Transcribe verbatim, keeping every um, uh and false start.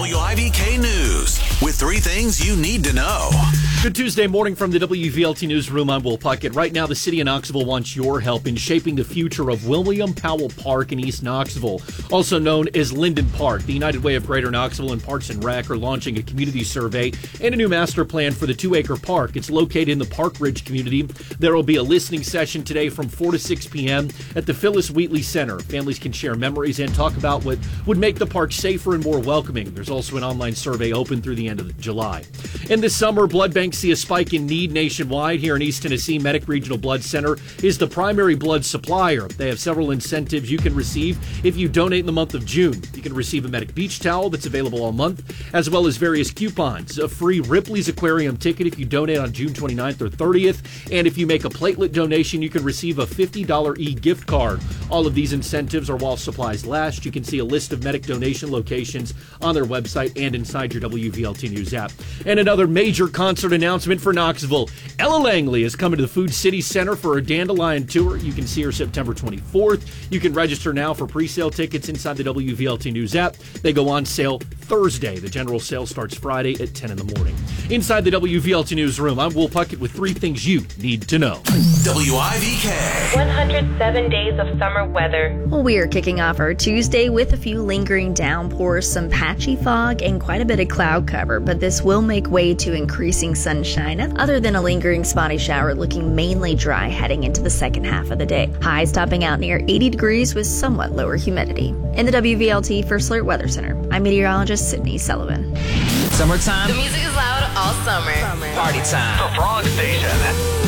W I V K News with three things you need to know. Good Tuesday morning from the W V L T Newsroom. I'm Will Puckett. Right now, the city of Knoxville wants your help in shaping the future of William Powell Park in East Knoxville, also known as Linden Park. The United Way of Greater Knoxville and Parks and Rec are launching a community survey and a new master plan for the two-acre park. It's located in the Park Ridge community. There will be a listening session today from four to six p.m. at the Phyllis Wheatley Center. Families can share memories and talk about what would make the park safer and more welcoming. There's also an online survey open through the end of July. In this summer, blood banks see a spike in need nationwide. Here in East Tennessee, Medic Regional Blood Center is the primary blood supplier. They have several incentives you can receive if you donate in the month of June. You can receive a Medic beach towel that's available all month, as well as various coupons, a free Ripley's Aquarium ticket if you donate on June twenty-ninth or thirtieth, and if you make a platelet donation, you can receive a fifty dollars e-gift card. All of these incentives are while supplies last. You can see a list of Medic donation locations on their website and inside your W V L T News app. And another major concert announcement for Knoxville. Ella Langley is coming to the Food City Center for a Dandelion tour. You can see her September twenty-fourth. You can register now for pre-sale tickets inside the W V L T News app. They go on sale Thursday. The general sale starts Friday at ten in the morning. Inside the W V L T Newsroom, I'm Will Puckett with three things you need to know. W I V K. one hundred seven days of summer weather. Well, we are kicking off our Tuesday with a few lingering downpours, some patchy fog, and quite a bit of cloud cover, but this will make way to increasing sunshine, other than a lingering spotty shower, looking mainly dry heading into the second half of the day. Highs topping out near eighty degrees with somewhat lower humidity. In the W V L T First Alert Weather Center, I'm meteorologist Sydney Sullivan. Summertime. The music is loud all summer. Party time. The Frog Station.